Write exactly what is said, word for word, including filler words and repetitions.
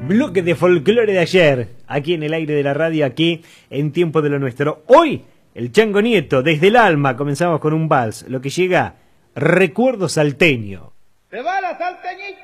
Bloque de folclore de ayer, aquí en el aire de la radio, aquí en Tiempo de lo Nuestro. Hoy, el Chango Nieto, desde el alma, comenzamos con un vals, lo que llega, Recuerdo Salteño. ¡Se va la salteñita!